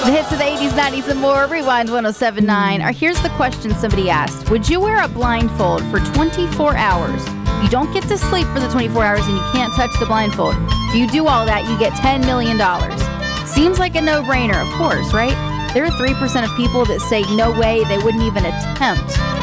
The hits of the 80s, 90s, and more. Rewind 107.9. Here's the question somebody asked. Would you wear a blindfold for 24 hours? You don't get to sleep for the 24 hours and you can't touch the blindfold. If you do all that, you get $10 million. Seems like a no-brainer, of course, right? There are 3% of people that say no way, they wouldn't even attempt